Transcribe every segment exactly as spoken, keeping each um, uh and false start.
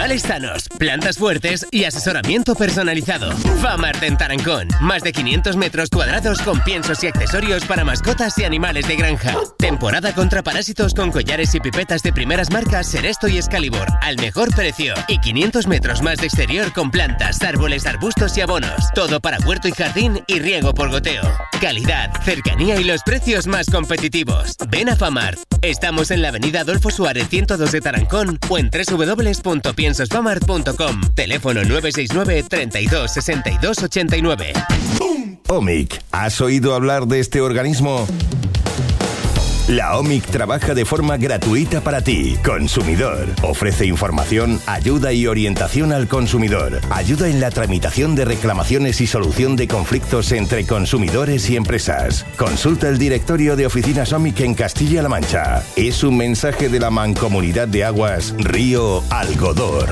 Animales sanos, plantas fuertes y asesoramiento personalizado. Famart en Tarancón. Más de quinientos metros cuadrados con piensos y accesorios para mascotas y animales de granja. Temporada contra parásitos con collares y pipetas de primeras marcas Seresto y Excalibur al mejor precio. Y quinientos metros más de exterior con plantas, árboles, arbustos y abonos. Todo para huerto y jardín y riego por goteo. Calidad, cercanía y los precios más competitivos. Ven a Famart. Estamos en la avenida Adolfo Suárez ciento dos de Tarancón o en doble u doble u doble u punto piensosfamart punto com. Teléfono nueve seis nueve, treinta y dos, sesenta y dos, ochenta y nueve. O M I C. ¿Has oído hablar de este organismo? La O M I C trabaja de forma gratuita para ti, consumidor. Ofrece información, ayuda y orientación al consumidor. Ayuda en la tramitación de reclamaciones y solución de conflictos entre consumidores y empresas. Consulta el directorio de oficinas O M I C en Castilla-La Mancha. Es un mensaje de la Mancomunidad de Aguas Río Algodor.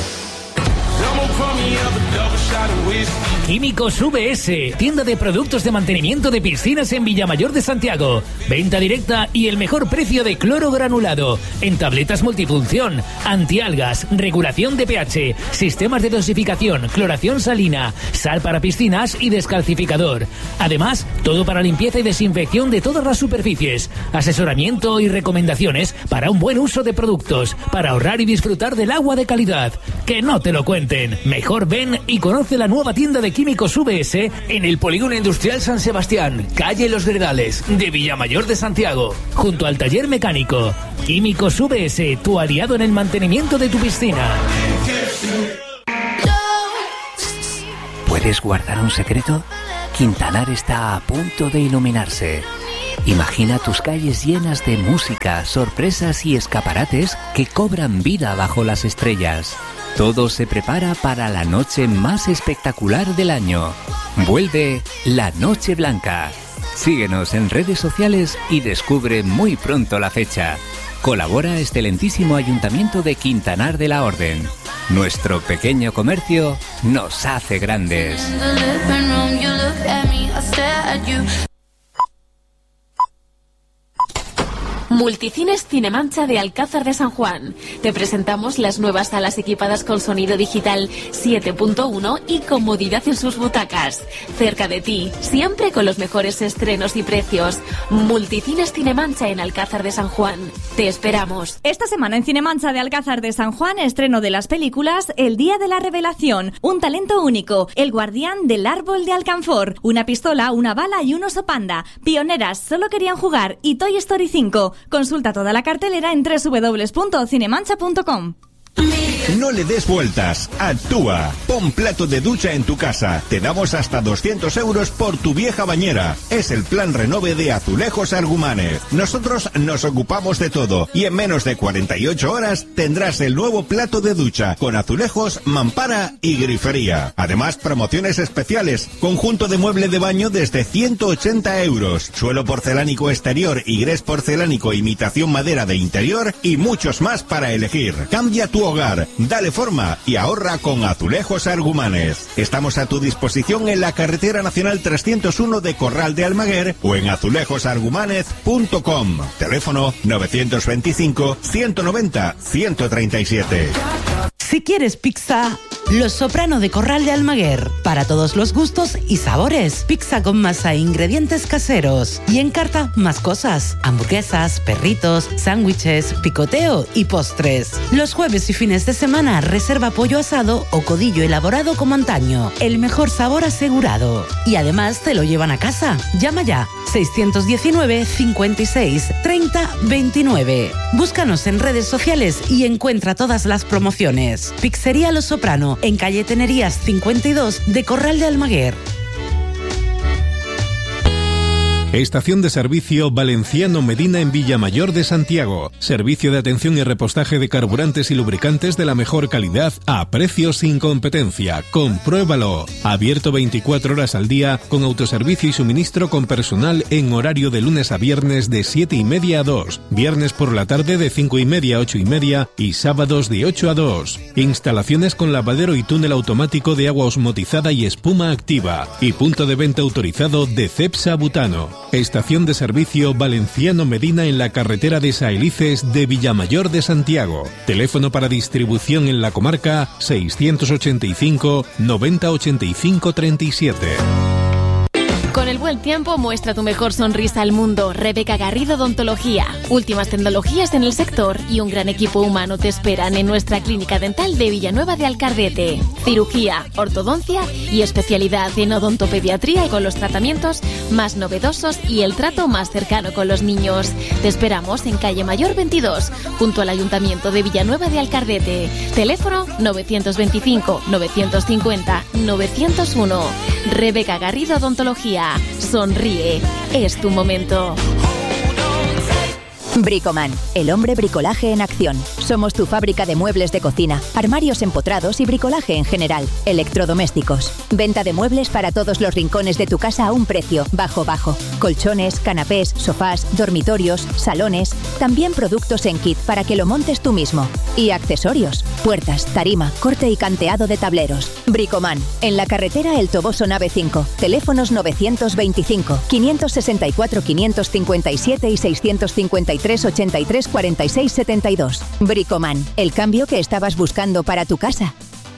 Químicos V S, tienda de productos de mantenimiento de piscinas en Villamayor de Santiago. Venta directa y el mejor precio de cloro granulado. En tabletas multifunción, antialgas, regulación de pH, sistemas de dosificación, cloración salina, sal para piscinas y descalcificador. Además, todo para limpieza y desinfección de todas las superficies. Asesoramiento y recomendaciones para un buen uso de productos, para ahorrar y disfrutar del agua de calidad. Que no te lo cuenten. Mejor ven y conoce la nueva tienda de Químicos V S en el Polígono Industrial San Sebastián, calle Los Gredales, de Villamayor de Santiago, junto al taller mecánico. Químicos V S, tu aliado en el mantenimiento de tu piscina. ¿Puedes guardar un secreto? Quintanar está a punto de iluminarse. Imagina tus calles llenas de música, sorpresas y escaparates que cobran vida bajo las estrellas. Todo se prepara para la noche más espectacular del año. Vuelve la Noche Blanca. Síguenos en redes sociales y descubre muy pronto la fecha. Colabora excelentísimo Ayuntamiento de Quintanar de la Orden. Nuestro pequeño comercio nos hace grandes. Multicines Cinemancha de Alcázar de San Juan. Te presentamos las nuevas salas equipadas con sonido digital siete punto uno y comodidad en sus butacas. Cerca de ti, siempre con los mejores estrenos y precios. Multicines Cinemancha en Alcázar de San Juan. Te esperamos. Esta semana en Cinemancha de Alcázar de San Juan, estreno de las películas El Día de la Revelación, Un talento único, El guardián del árbol de Alcanfor, Una pistola, una bala y un oso panda, Pioneras, Solo querían jugar y Toy Story cinco. Consulta toda la cartelera en doble u doble u doble u punto cinemancha punto com. No le des vueltas, actúa. Pon plato de ducha en tu casa. Te damos hasta doscientos euros por tu vieja bañera. Es el plan renove de Azulejos Argumanes. Nosotros nos ocupamos de todo y en menos de cuarenta y ocho horas tendrás el nuevo plato de ducha con azulejos, mampara y grifería. Además, promociones especiales. Conjunto de mueble de baño desde ciento ochenta euros. Suelo porcelánico exterior y grés porcelánico imitación madera de interior y muchos más para elegir. Cambia tu hogar. Dale forma y ahorra con Azulejos Argumanes. Estamos a tu disposición en la carretera nacional trescientos uno de Corral de Almaguer o en azulejos argumanes punto com. Teléfono novecientos veinticinco, ciento noventa, ciento treinta y siete. Si quieres pizza, Los Soprano de Corral de Almaguer. Para todos los gustos y sabores. Pizza con masa e ingredientes caseros. Y en carta, más cosas. Hamburguesas, perritos, sándwiches, picoteo y postres. Los jueves y fines de semana, reserva pollo asado o codillo elaborado como antaño. El mejor sabor asegurado. Y además te lo llevan a casa. Llama ya. seiscientos diecinueve, cincuenta y seis, treinta, veintinueve. Búscanos en redes sociales y encuentra todas las promociones. Pizzería Los Soprano, en calle Tenerías cincuenta y dos de Corral de Almaguer. Estación de servicio Valenciano Medina en Villamayor de Santiago. Servicio de atención y repostaje de carburantes y lubricantes de la mejor calidad a precios sin competencia. Compruébalo. Abierto veinticuatro horas al día con autoservicio y suministro con personal en horario de lunes a viernes de siete y media a dos. Viernes por la tarde de cinco y media a ocho y media y sábados de ocho a dos. Instalaciones con lavadero y túnel automático de agua osmotizada y espuma activa. Y punto de venta autorizado de Cepsa Butano. Estación de servicio Valenciano Medina en la carretera de Saelices de Villamayor de Santiago. Teléfono para distribución en la comarca seiscientos ochenta y cinco noventa ochenta y cinco treinta y siete. Con el buen tiempo muestra tu mejor sonrisa al mundo. Rebeca Garrido Odontología. Últimas tecnologías en el sector y un gran equipo humano te esperan en nuestra clínica dental de Villanueva de Alcardete. Cirugía, ortodoncia y especialidad en odontopediatría con los tratamientos más novedosos y el trato más cercano con los niños. Te esperamos en calle Mayor veintidós, junto al Ayuntamiento de Villanueva de Alcardete. Teléfono novecientos veinticinco novecientos cincuenta novecientos uno. Rebeca Garrido Odontología. Sonríe, es tu momento. Bricoman, el hombre bricolaje en acción. Somos tu fábrica de muebles de cocina, armarios empotrados y bricolaje en general. Electrodomésticos. Venta de muebles para todos los rincones de tu casa a un precio bajo bajo. Colchones, canapés, sofás, dormitorios, salones. También productos en kit para que lo montes tú mismo. Y accesorios. Puertas, tarima, corte y canteado de tableros. Bricoman, en la carretera El Toboso Nave cinco. Teléfonos novecientos veinticinco, quinientos sesenta y cuatro, quinientos cincuenta y siete y seiscientos cincuenta y tres, ochenta y tres, cuarenta y seis, setenta y dos. Bricoman, el cambio que estabas buscando para tu casa.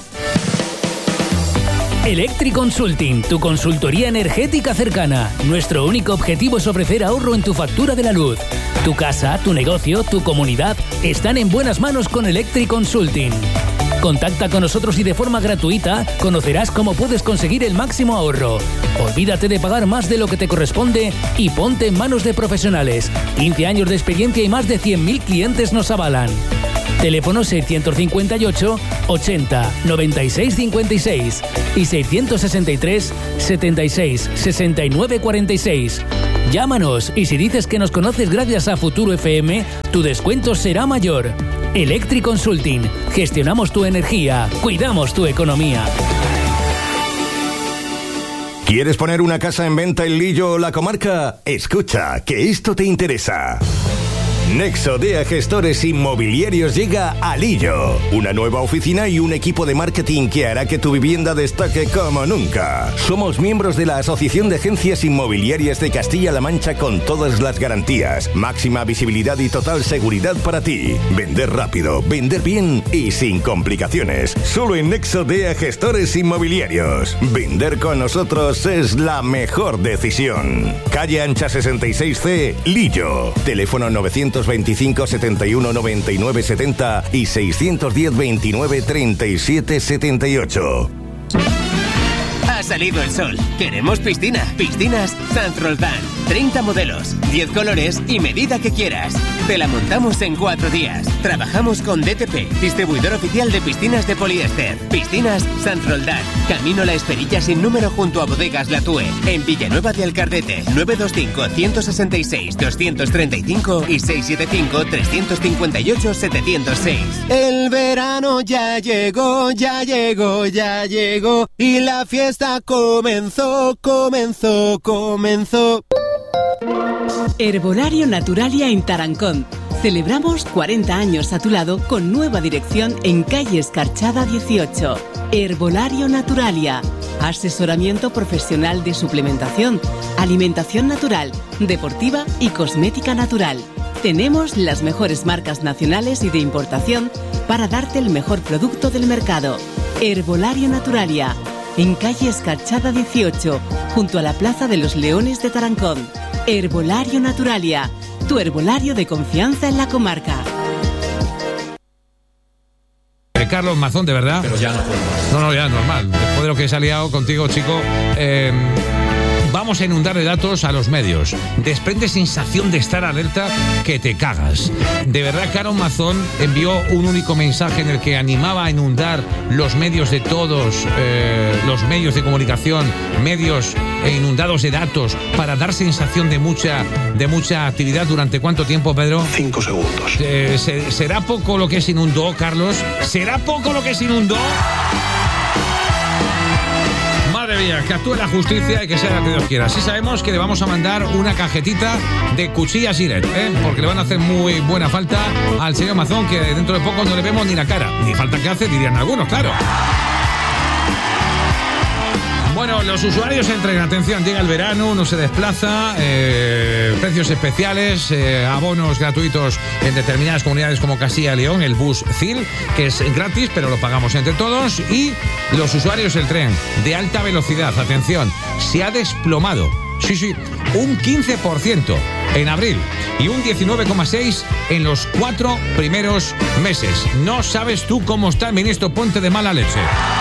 Electric Consulting, tu consultoría energética cercana. Nuestro único objetivo es ofrecer ahorro en tu factura de la luz. Tu casa, tu negocio, tu comunidad están en buenas manos con Electric Consulting. Contacta con nosotros y de forma gratuita conocerás cómo puedes conseguir el máximo ahorro. Olvídate de pagar más de lo que te corresponde y ponte en manos de profesionales. quince años de experiencia y más de cien mil clientes nos avalan. Teléfono seiscientos cincuenta y ocho, ochenta, noventa y seis cincuenta y seis y seiscientos sesenta y tres, setenta y seis, sesenta y nueve cuarenta y seis. Llámanos y si dices que nos conoces gracias a Futuro F M, tu descuento será mayor. Electric Consulting. Gestionamos tu energía, cuidamos tu economía. ¿Quieres poner una casa en venta en Lillo o la comarca? Escucha, que esto te interesa. Nexo D E A Gestores Inmobiliarios llega a Lillo. Una nueva oficina y un equipo de marketing que hará que tu vivienda destaque como nunca. Somos miembros de la Asociación de Agencias Inmobiliarias de Castilla-La Mancha con todas las garantías, máxima visibilidad y total seguridad para ti. Vender rápido, vender bien y sin complicaciones. Solo en Nexo D E A Gestores Inmobiliarios. Vender con nosotros es la mejor decisión. Calle Ancha sesenta y seis C, Lillo. Teléfono novecientos veinticinco, setenta y uno, noventa y nueve, setenta y seiscientos diez, veintinueve, treinta y siete, setenta y ocho. Ha salido el sol. Queremos piscina. Piscinas Sanz Roldán. treinta modelos, diez colores y medida que quieras. Te la montamos en cuatro días. Trabajamos con D T P, distribuidor oficial de piscinas de poliéster. Piscinas Sanz Roldán. Camino La Esperilla sin número junto a Bodegas La Tue. En Villanueva de Alcardete. nueve dos cinco, uno seis seis, dos tres cinco y seis siete cinco, tres cinco ocho, siete cero seis. El verano ya llegó, ya llegó, ya llegó. Y la fiesta comenzó, comenzó, comenzó. Herbolario Naturalia en Tarancón. Celebramos cuarenta años a tu lado con nueva dirección en calle Escarchada dieciocho. Herbolario Naturalia. Asesoramiento profesional de suplementación, alimentación natural, deportiva y cosmética natural. Tenemos las mejores marcas nacionales y de importación para darte el mejor producto del mercado. Herbolario Naturalia. En calle Escarchada dieciocho, junto a la Plaza de los Leones de Tarancón. Herbolario Naturalia, tu herbolario de confianza en la comarca. Eh, Carlos Mazón, de verdad. Pero ya no puedo más. No, no, ya, normal. Después de lo que se ha liado contigo, chico, eh, vamos a inundar de datos a los medios. Desprende sensación de estar alerta que te cagas. De verdad, Carlos Mazón envió un único mensaje en el que animaba a inundar los medios de todos, eh, los medios de comunicación, medios inundados de datos, para dar sensación de mucha, de mucha actividad. ¿Durante cuánto tiempo, Pedro? Cinco segundos. Eh, ¿Será poco lo que se inundó, Carlos? ¿Será poco lo que se inundó? Madre mía, que actúe la justicia y que sea lo que Dios quiera. Sí sabemos que le vamos a mandar una cajetita de cuchillas Gillette, ¿eh? Porque le van a hacer muy buena falta al señor Mazón, que dentro de poco no le vemos ni la cara. Ni falta que hace, dirían algunos, claro. Bueno, los usuarios entren, atención, llega el verano, uno se desplaza, eh, precios especiales, eh, abonos gratuitos en determinadas comunidades como Castilla y León, el bus C I L, que es gratis, pero lo pagamos entre todos, y los usuarios del tren de alta velocidad, atención, se ha desplomado, sí, sí, un quince por ciento en abril y un diecinueve coma seis por ciento en los cuatro primeros meses. No sabes tú cómo está el ministro Puente de mala leche.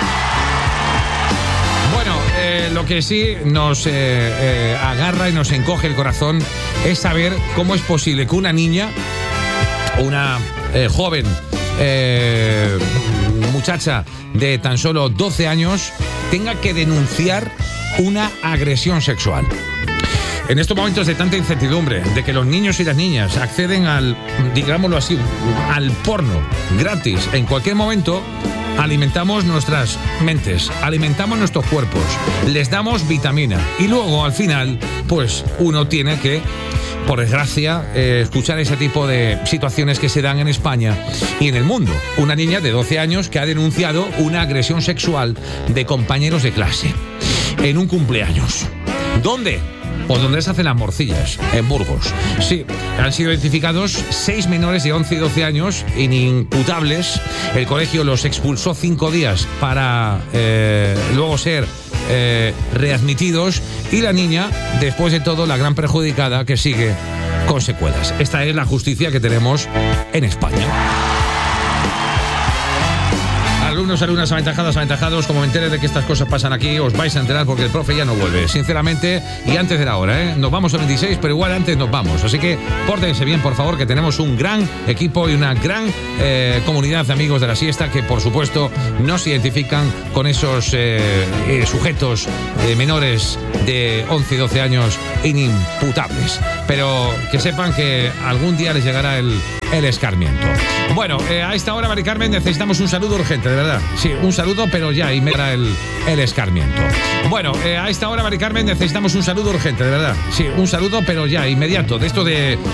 Bueno, eh, lo que sí nos eh, eh, agarra y nos encoge el corazón es saber cómo es posible que una niña, una eh, joven eh, muchacha de tan solo doce años, tenga que denunciar una agresión sexual. En estos momentos de tanta incertidumbre, de que los niños y las niñas acceden al, digámoslo así, al porno gratis en cualquier momento, alimentamos nuestras mentes, alimentamos nuestros cuerpos, les damos vitamina y luego al final, pues uno tiene que, por desgracia, eh, escuchar ese tipo de situaciones que se dan en España y en el mundo. Una niña de doce años que ha denunciado una agresión sexual de compañeros de clase en un cumpleaños. ¿Dónde? O donde se hacen las morcillas, en Burgos. Sí, han sido identificados seis menores de once y doce años inimputables. El colegio los expulsó cinco días para eh, luego ser eh, readmitidos. Y la niña, después de todo, la gran perjudicada que sigue con secuelas. Esta es la justicia que tenemos en España. Alumnos, alumnas aventajadas, aventajados, como me entere de que estas cosas pasan aquí, os vais a enterar porque el profe ya no vuelve, sinceramente, y antes de la hora, ¿eh? Nos vamos el veintiséis, pero igual antes nos vamos. Así que pórtense bien, por favor, que tenemos un gran equipo y una gran eh, comunidad de amigos de la siesta que, por supuesto, no se identifican con esos eh, eh, sujetos eh, menores de once y doce años inimputables. Pero que sepan que algún día les llegará el, el escarmiento. Bueno, eh, a esta hora, Mari Carmen, necesitamos un saludo urgente, de verdad. Sí, un saludo, pero ya, y me dará el, el escarmiento. Bueno, eh, a esta hora, Mari Carmen, necesitamos un saludo urgente, de verdad. Sí, un saludo, pero ya, inmediato. De esto de